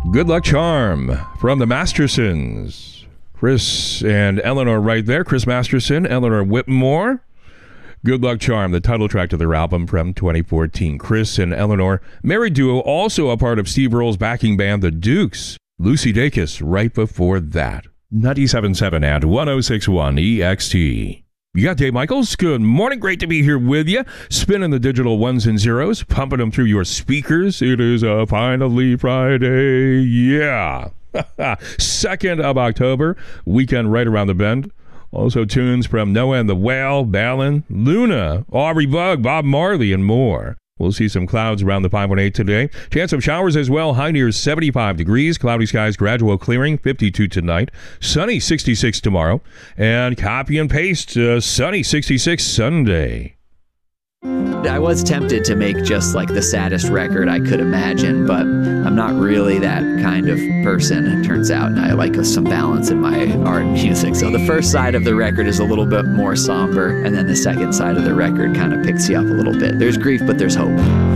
Good Luck Charm from the Mastersons. Chris and Eleanor right there. Chris Masterson, Eleanor Whitmore. Good Luck Charm, the title track to their album from 2014. Chris and Eleanor, married duo, also a part of Steve Earle's backing band, The Dukes. Lucy Dacus right before that. 97.7 and 106.1 EXT. You got Dave Michaels. Good morning. Great to be here with you. Spinning the digital ones and zeros, pumping them through your speakers. It is finally Friday. Yeah. 2nd of October. Weekend right around the bend. Also tunes from Noah and the Whale, Ballin, Luna, Aubrey Bug, Bob Marley, and more. We'll see some clouds around the 518 today. Chance of showers as well. High near 75 degrees. Cloudy skies, gradual clearing. 52 tonight. Sunny 66 tomorrow. And copy and paste. Sunny 66 Sunday. I was tempted to make just like the saddest record I could imagine, but I'm not really that kind of person, it turns out, and I like some balance in my art and music. So the first side of the record is a little bit more somber, and then the second side of the record kind of picks you up a little bit. There's grief, but there's hope.